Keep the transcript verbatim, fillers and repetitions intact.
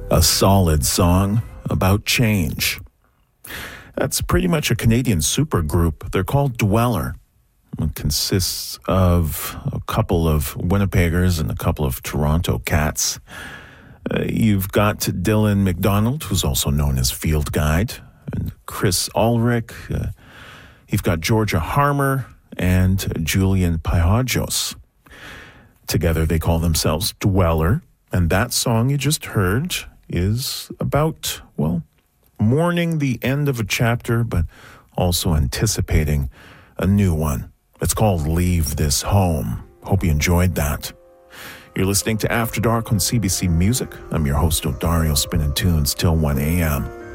A solid song about change. That's pretty much a Canadian supergroup. They're called Dweller. It consists of a couple of Winnipeggers and a couple of Toronto cats. Uh, you've got Dylan McDonald, who's also known as Field Guide, and Chris Ulrich. Uh, you've got Georgia Harmer and Julian Pajajos. Together they call themselves Dweller, and that song you just heard is about, well, mourning the end of a chapter, but also anticipating a new one. It's called Leave This Home. Hope you enjoyed that. You're listening to After Dark on C B C Music. I'm your host, Odario, spinning tunes till one a.m.